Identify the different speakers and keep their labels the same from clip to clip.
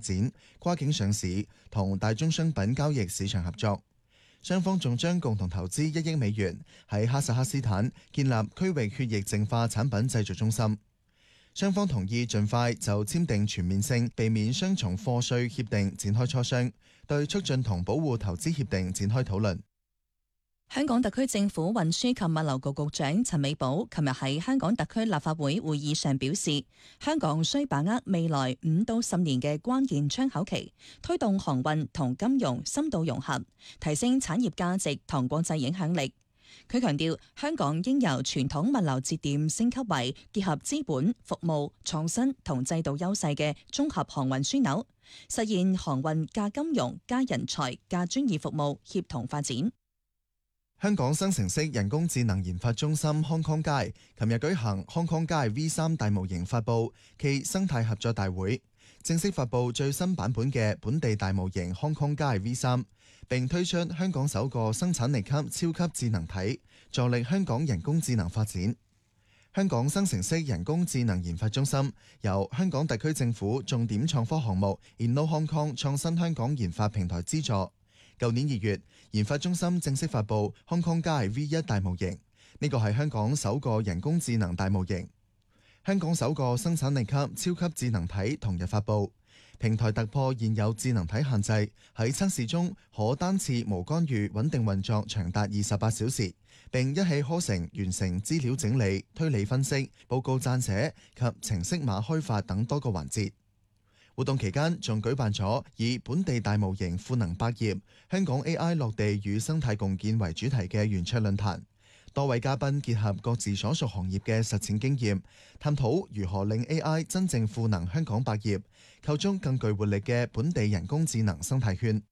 Speaker 1: 展、跨境上市同大宗商品交易市場合作。雙方仲將共同投資1億美元喺哈薩克斯坦建立區域血液淨化產品製造中心。雙方同意盡快就簽訂全面性避免雙重課稅協定展開磋商，對促進同保護投資協定展開討論。
Speaker 2: 香港特區政府運輸及物流局局長陳美寶琴日喺香港特區立法會會議上表示，香港需把握未來5到10年嘅關鍵窗口期，推動航運同金融深度融合，提升產業價值同國際影響力。佢強調，香港應由傳統物流節點升級為結合資本、服務、創新同制度優勢嘅綜合航運樞紐，實現航運加金融加人才加專業服務協同發展。
Speaker 1: 香港生成式人工智能研發中心 Hong Kong Guide 琴日舉行 Hong Kong Guide V3 大模型發布暨生態合作大會，正式發布最新版本嘅本地大模型 Hong Kong Guide V3，並推出香港首個生產力級超級智能體，助力香港人工智能發展。香港生成式人工智能研發中心由香港特區政府重點創科項目 Inno Hong Kong 創新香港研發平台資助。舊年2月，研發中心正式發布 Hong Kong Guide V1 大模型，呢個係香港首個人工智能大模型。香港首個生產力級超級智能體同日發布，平台突破現有智能體限制，喺測試中可單次無干預穩定運作長達28小時，並一氣呵成完成資料整理、推理分析、報告撰寫及程式碼開發等多個環節。活動期間仲舉辦咗以本地大模型賦能百業、香港 AI 落地與生態共建為主題嘅圓桌論壇，多位嘉賓結合各自所屬行業嘅實踐經驗，探討如何令 AI 真正賦能香港百業，構築更具活力嘅本地人工智能生態圈。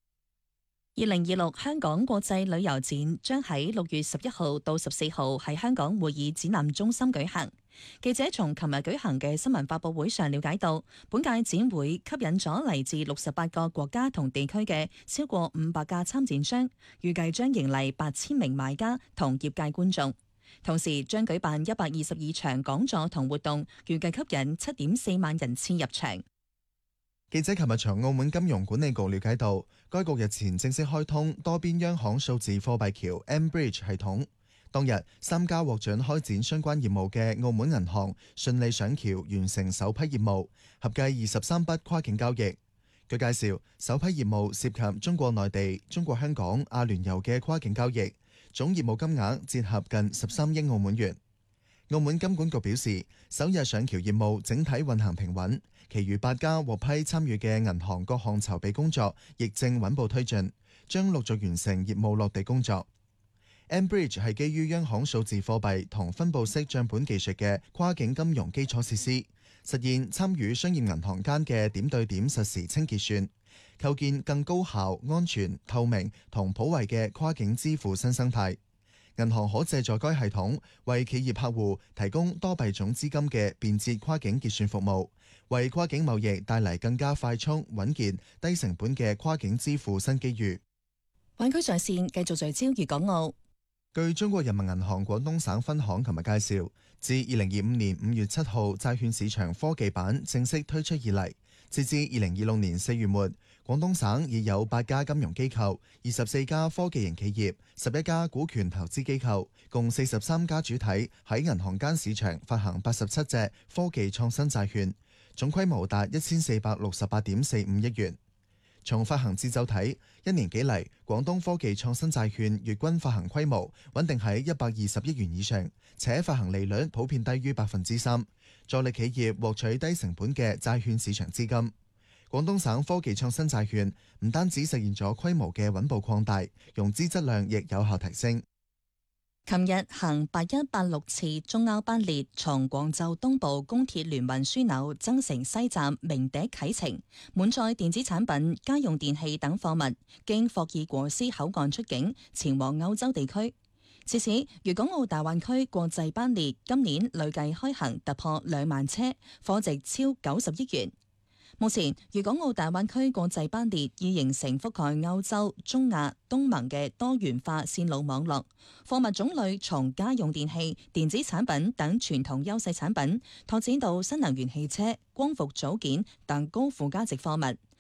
Speaker 2: 2026香港國際旅遊展將喺6月11號到14號喺香港會議展覽中心舉行。記者從琴日舉行嘅新聞發佈會上了解到，本屆展會吸引咗嚟自68個國家同地區嘅超過500家參展商，預計將迎嚟8000名買家同業界觀眾。同時將舉辦122場講座同活動，預計吸引7.4萬人次入場。
Speaker 1: 記者琴日從澳門金融管理局了解到，該局日前正式開通多邊央行數字貨幣橋 mBridge 系統。當日3家獲准開展相關業務嘅澳門銀行順利上橋完成首批業務，合計23筆跨境交易。據介紹，首批業務涉及中國內地、中國香港、阿聯酋嘅跨境交易，總業務金額折合近13億澳門元。澳門金管局表示，首日上橋業務整體運行平穩，其餘8家獲批參與嘅銀行各項籌備工作亦正穩步推進，將陸續完成業務落地工作。mBridge 係基於央行數字貨幣同分布式帳本技術嘅跨境金融基礎設施，實現參與商業銀行間嘅點對點實時清結算，構建更高效、安全、透明同普惠嘅跨境支付新生態。銀行可借助該系統為企業客戶提供多幣種資金嘅便捷跨境結算服務，為跨境貿易帶嚟更加快速、穩健、低成本嘅跨境支付新機遇。
Speaker 2: 灣區上線繼續聚焦粵港澳。
Speaker 1: 據中國人民銀行廣東省分行琴日介紹，自2025年5月7號債券市場科技版正式推出以嚟，截至2026年4月末，廣東省已有8家金融機構、24家科技型企業、11家股權投資機構，共43家主體喺銀行間市場發行87隻科技創新債券，總規模達1468.45億元。從發行節奏睇，1年幾嚟，廣東科技創新債券月均發行規模穩定喺120億元以上，且發行利率普遍低於3%，助力企業獲取低成本嘅債券市場資金。廣東省科技創新債券唔單止實現咗規模嘅穩步擴大，融資質量亦有效提升。
Speaker 2: 琴日行8186次中歐班列從廣州東部公鐵聯運樞紐增城西站鳴笛啟程，滿載電子產品、家用電器等貨物，經霍爾果斯口岸出境，前往歐洲地區。至此，粵港澳大灣區國際班列今年累計開行突破2萬車，貨值超90億元。目前，粵港澳大灣區國際班列已形成覆蓋歐洲、中亞、東盟嘅多元化線路網絡，貨物種類從家用電器、電子產品等傳統優勢產品，拓展到新能源汽車、光伏組件等高附加值貨物，